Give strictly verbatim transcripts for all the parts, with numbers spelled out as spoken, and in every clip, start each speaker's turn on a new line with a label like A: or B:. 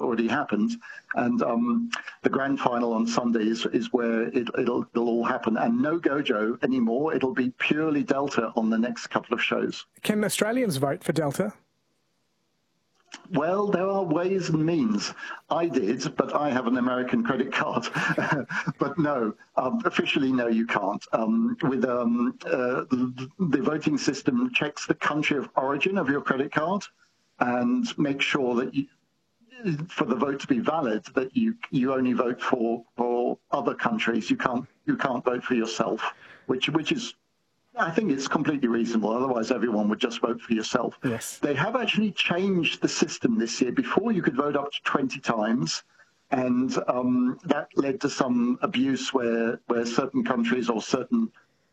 A: already happened. And um, the grand final on Sunday is, is where it, it'll, it'll all happen. And no Gojo anymore. It'll be purely Delta on the next couple of shows.
B: Can Australians vote for Delta?
A: Well, there are ways and means. I did, but I have an American credit card. But no, um, officially, no, you can't. Um, with um, uh, the, the voting system checks the country of origin of your credit card and makes sure that you, for the vote to be valid, that you you only vote for for other countries. You can't you can't vote for yourself, which which is. I think it's completely reasonable. Otherwise, everyone would just vote for yourself.
B: Yes.
A: They have actually changed the system this year. Before, you could vote up to twenty times, and um, that led to some abuse where, where certain countries or certain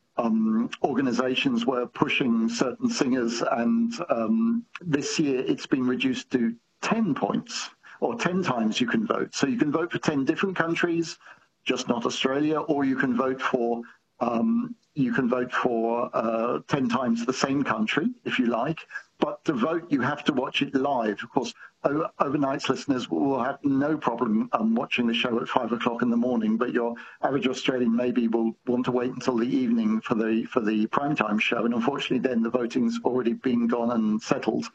A: um, organizations were pushing certain singers. And um, this year, it's been reduced to ten points, or ten times you can vote. So you can vote for ten different countries, just not Australia, or you can vote for... Um, you can vote for uh, ten times the same country, if you like. But to vote, you have to watch it live. Of course, overnight listeners will have no problem um, watching the show at five o'clock in the morning, but your average Australian maybe will want to wait until the evening for the for the primetime show. And unfortunately, then the voting's already been gone and settled.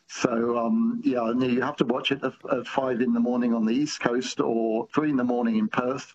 A: So, um, yeah, you have to watch it at, at five in the morning on the East Coast or three in the morning in Perth.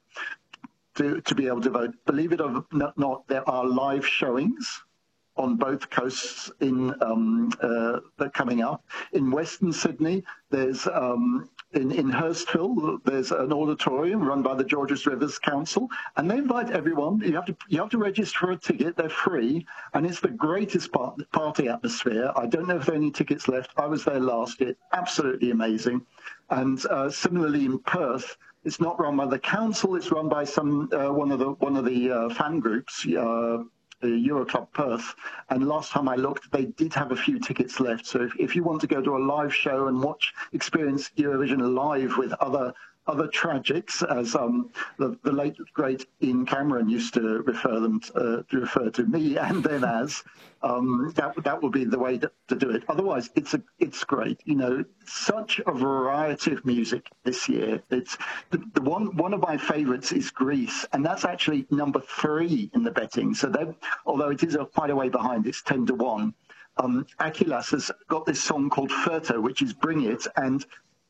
A: To, to be able to vote. Believe it or not, not, there are live showings on both coasts in um, uh, coming up. In Western Sydney, there's um, in, in Hurstville, there's an auditorium run by the Georges Rivers Council, and they invite everyone. You have to you have to register for a ticket. They're free, and it's the greatest part, party atmosphere. I don't know if there are any tickets left. I was there last year. Absolutely amazing. And uh, similarly in Perth, it's not run by the council. It's run by some uh, one of the one of the uh, fan groups, uh, Euroclub Perth. And last time I looked, they did have a few tickets left. So if, if you want to go to a live show and watch, experience Eurovision live with other other tragics, as um, the, the late great Ian Cameron used to refer them to, uh, to refer to me and them as, um, that that would be the way to, to do it. Otherwise, it's a it's great. You know, such a variety of music this year. It's the, the one one of my favourites is Greece, and that's actually number three in the betting. So they, although it is a, quite a way behind, it's ten to one. Um, Akilas has got this song called Ferto, which is Bring It, and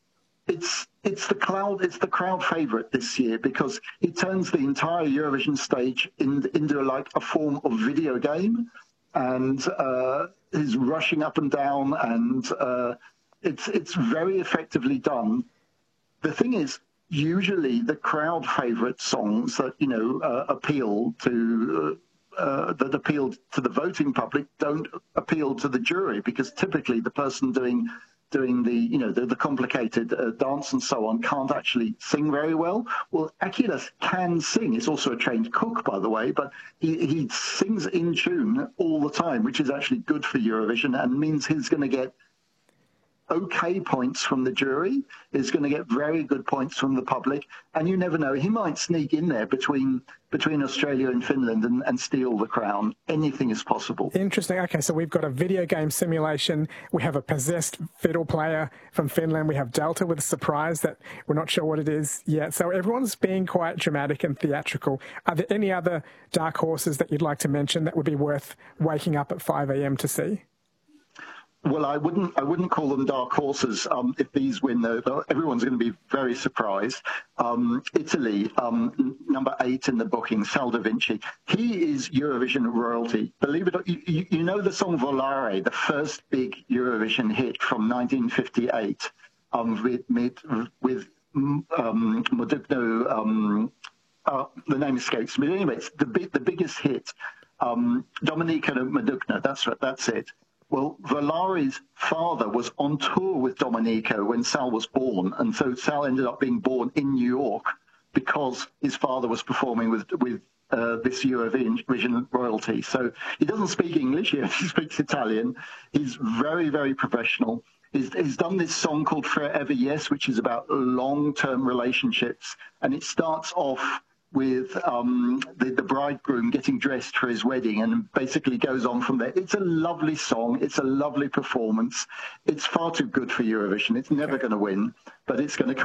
A: It's it's the cloud it's the crowd favourite this year because he turns the entire Eurovision stage in, into like a form of video game, and uh, is rushing up and down, and uh, it's it's very effectively done. The thing is, usually the crowd favourite songs that you know uh, appeal to. Uh, that appeal to the voting public don't appeal to the jury because typically the person doing doing the, you know, the, the complicated uh, dance and so on can't actually sing very well. Well, Akilas can sing. He's also a trained cook, by the way, but he, he sings in tune all the time, which is actually good for Eurovision and means he's going to get okay points from the jury, is going to get very good points from the public, and you never know, he might sneak in there between between Australia and Finland and, and steal the crown. Anything is possible.
B: Interesting. Okay, so we've got a video game simulation, we have a possessed fiddle player from Finland, we have Delta with a surprise that we're not sure what it is yet, so everyone's being quite dramatic and theatrical. Are there any other dark horses that you'd like to mention that would be worth waking up at five a m to see?
A: Well, I wouldn't. I wouldn't call them dark horses. Um, if these win, though, everyone's going to be very surprised. Um, Italy, um, number eight in the booking, Sal Da Vinci. He is Eurovision royalty. Believe it or not, you, you know the song Volare, the first big Eurovision hit from nineteen fifty-eight, um, with with, with um, Modugno. Um, uh, the name escapes me. Anyway, it's the big, the biggest hit. Um, Domenica Modugno. That's that's it. Well, Volare's father was on tour with Domenico when Sal was born, and so Sal ended up being born in New York because his father was performing with with uh, this Eurovision royalty. So he doesn't speak English, he speaks Italian. He's very, very professional. He's, he's done this song called Forever Yes, which is about long-term relationships, and it starts off with um, the, the bridegroom getting dressed for his wedding and basically goes on from there. It's a lovely song. It's a lovely performance. It's far too good for Eurovision. It's never going to win, but it's going to come.